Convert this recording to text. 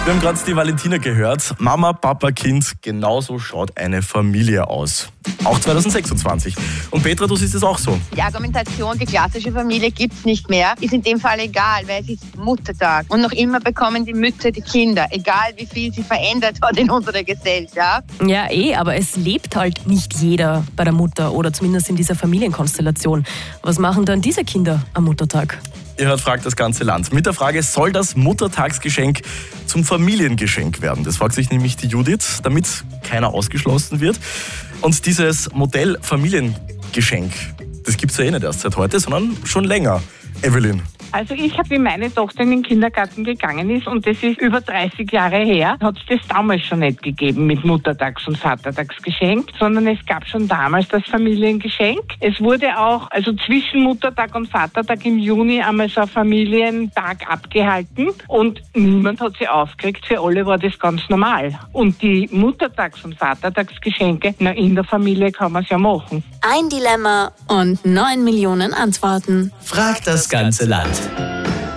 Wir haben gerade die Valentina gehört. Mama, Papa, Kind, genauso schaut eine Familie aus. Auch 2026. Und Petra, du siehst es auch so. Die Argumentation, die klassische Familie gibt es nicht mehr, ist in dem Fall egal, weil es ist Muttertag. Und noch immer bekommen die Mütter die Kinder, egal wie viel sie verändert hat in unserer Gesellschaft. Ja, aber es lebt halt nicht jeder bei der Mutter oder zumindest in dieser Familienkonstellation. Was machen dann diese Kinder am Muttertag? Ihr hört Fragt das ganze Land. Mit der Frage, soll das Muttertagsgeschenk zum Familiengeschenk werden? Das fragt sich nämlich die Judith, damit keiner ausgeschlossen wird. Und dieses Modell Familiengeschenk, das gibt es ja nicht erst seit heute, sondern schon länger. Evelyn. Also ich habe, wie meine Tochter in den Kindergarten gegangen ist, und das ist über 30 Jahre her, hat es das damals schon nicht gegeben mit Muttertags- und Vatertagsgeschenk, sondern es gab schon damals das Familiengeschenk. Es wurde auch, also zwischen Muttertag und Vatertag im Juni einmal so ein Familientag abgehalten und niemand hat sich aufgeregt, für alle war das ganz normal. Und die Muttertags- und Vatertagsgeschenke, in der Familie kann man es ja machen. Ein Dilemma und 9 Millionen Antworten. Fragt das ganze Land.